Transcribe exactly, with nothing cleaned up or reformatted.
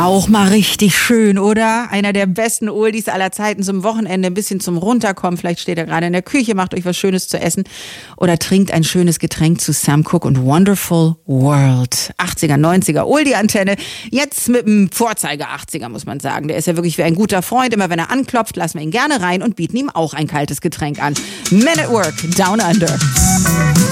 Auch mal richtig schön, oder? Einer der besten Oldies aller Zeiten zum Wochenende, ein bisschen zum Runterkommen. Vielleicht steht er gerade in der Küche, macht euch was Schönes zu essen oder trinkt ein schönes Getränk zu Sam Cooke und Wonderful World. achtziger, neunziger Oldie-Antenne. Jetzt mit einem Vorzeige-achtziger, muss man sagen. Der ist ja wirklich wie ein guter Freund. Immer wenn er anklopft, lassen wir ihn gerne rein und bieten ihm auch ein kaltes Getränk an. Men at Work, Down Under.